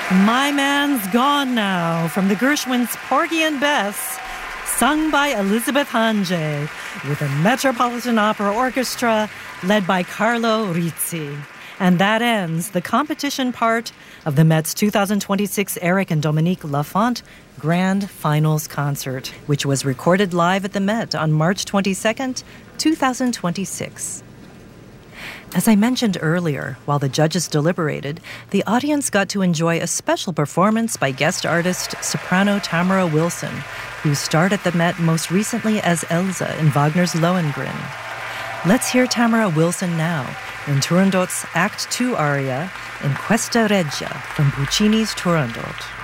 My Man's Gone Now from the Gershwins' Porgy and Bess, sung by Elizabeth Hanjay with a Metropolitan Opera Orchestra led by Carlo Rizzi. And that ends the competition part of the Met's 2026 Eric and Dominique Lafont Grand Finals Concert, which was recorded live at the Met on March 22nd, 2026. As I mentioned earlier, while the judges deliberated, the audience got to enjoy a special performance by guest artist soprano Tamara Wilson, who starred at the Met most recently as Elsa in Wagner's Lohengrin. Let's hear Tamara Wilson now in Turandot's Act 2 aria in Questa Regia from Puccini's Turandot.